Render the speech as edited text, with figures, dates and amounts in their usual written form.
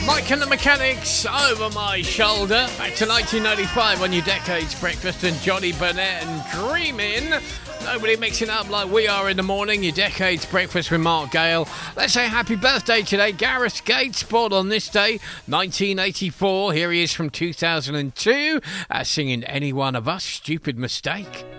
Mike and the Mechanics, Over My Shoulder. Back to 1995 on your Decades Breakfast and Johnny Burnett and Dreamin'. Nobody mixing up like we are in the morning. Your Decades Breakfast with Mark Gale. Let's say happy birthday today. Gareth Gates, born on this day, 1984. Here he is from 2002, singing Any One of Us, Stupid Mistake.